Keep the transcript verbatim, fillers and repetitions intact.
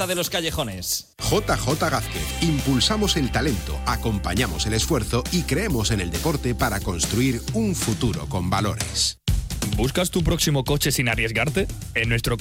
fiesta de los callejones. J J Gázquez. Impulsamos el talento, acompañamos el esfuerzo y creemos en el deporte para construir un futuro con valores. ¿Buscas tu próximo coche sin arriesgarte? En nuestro